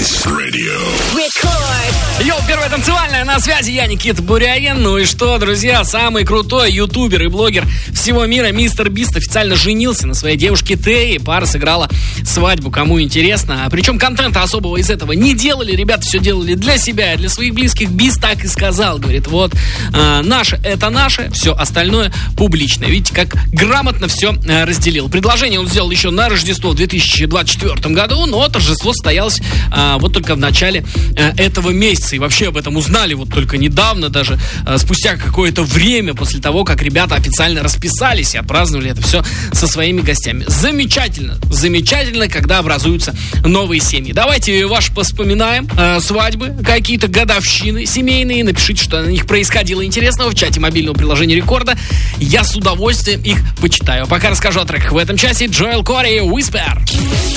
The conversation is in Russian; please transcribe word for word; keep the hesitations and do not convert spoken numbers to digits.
Ice Radio. Record. Йоу, первая танцевальная на связи, я Никита Бурягин. Ну и что, друзья, самый крутой ютубер и блогер всего мира мистер Бист официально женился на своей девушке Теи. Пара сыграла свадьбу, кому интересно. Причем контента особого из этого не делали, ребята все делали для себя и для своих близких. Бист так и сказал, говорит, вот, э, наше это наше, все остальное публичное. Видите, как грамотно все э, разделил. Предложение он сделал еще на Рождество в две тысячи двадцать четвёртом году, но торжество состоялось э, вот только в начале э, этого месяца. И вообще об этом узнали вот только недавно, даже э, спустя какое-то время после того, как ребята официально расписались и отпраздновали это все со своими гостями. Замечательно, замечательно, когда образуются новые семьи. Давайте ваши поспоминаем э, свадьбы, какие-то годовщины семейные. Напишите, что на них происходило интересного в чате мобильного приложения Рекорда. Я с удовольствием их почитаю. Пока расскажу о треках в этом часе. Джоэл Кори, Whisper.